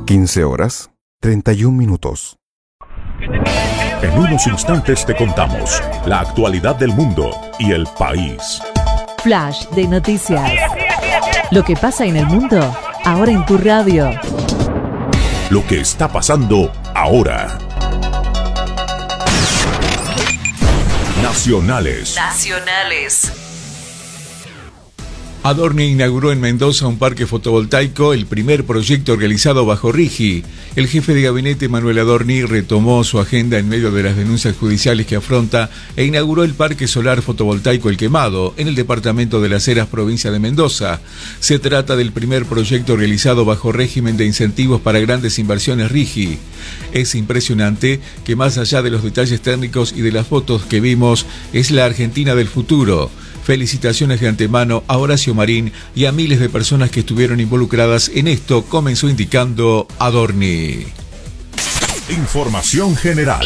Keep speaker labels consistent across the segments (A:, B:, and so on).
A: 15:31.
B: En unos instantes te contamos la actualidad del mundo y el país.
C: Flash de noticias. Lo que pasa en el mundo, ahora en tu radio.
B: Lo que está pasando ahora. Nacionales.
D: Adorni inauguró en Mendoza un parque fotovoltaico, el primer proyecto realizado bajo RIGI. El jefe de gabinete Manuel Adorni retomó su agenda en medio de las denuncias judiciales que afronta e inauguró el parque solar fotovoltaico El Quemado, en el departamento de Las Heras, provincia de Mendoza. Se trata del primer proyecto realizado bajo régimen de incentivos para grandes inversiones RIGI. Es impresionante que más allá de los detalles técnicos y de las fotos que vimos, es la Argentina del futuro. Felicitaciones de antemano a Horacio Marín y a miles de personas que estuvieron involucradas en esto, comenzó indicando Adorni.
B: Información general.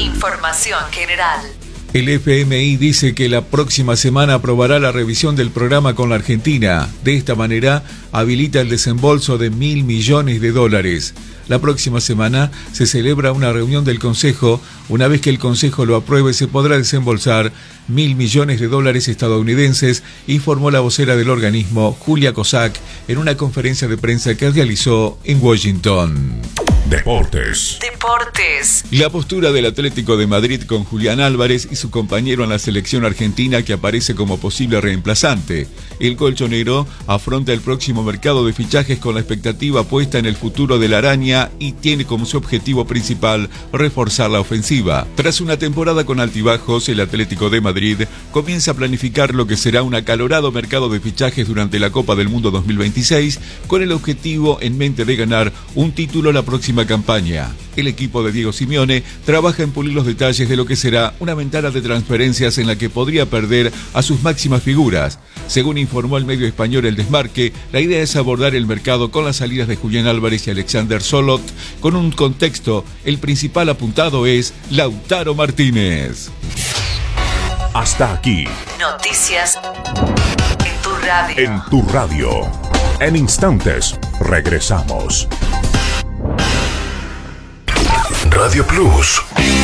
D: El FMI dice que la próxima semana aprobará la revisión del programa con la Argentina. De esta manera, habilita el desembolso de $1.000 millones. La próxima semana se celebra una reunión del Consejo. Una vez que el Consejo lo apruebe, se podrá desembolsar $1.000 millones estadounidenses, informó la vocera del organismo, Julia Kosak, en una conferencia de prensa que realizó en Washington.
B: Deportes.
D: La postura del Atlético de Madrid con Julián Álvarez y su compañero en la selección argentina, que aparece como posible reemplazante. El colchonero afronta el próximo mercado de fichajes con la expectativa puesta en el futuro de la araña y tiene como su objetivo principal reforzar la ofensiva. Tras una temporada con altibajos, el Atlético de Madrid comienza a planificar lo que será un acalorado mercado de fichajes durante la Copa del Mundo 2026, con el objetivo en mente de ganar un título la próxima campaña. El equipo de Diego Simeone trabaja en pulir los detalles de lo que será una ventana de transferencias en la que podría perder a sus máximas figuras. Según informó el medio español El Desmarque, la idea es abordar el mercado con las salidas de Julián Álvarez y Alexander Sørloth, con un contexto. El principal apuntado es Lautaro Martínez.
B: Hasta aquí.
C: Noticias en tu radio.
B: En tu radio. En instantes, regresamos.
E: Radio Plus.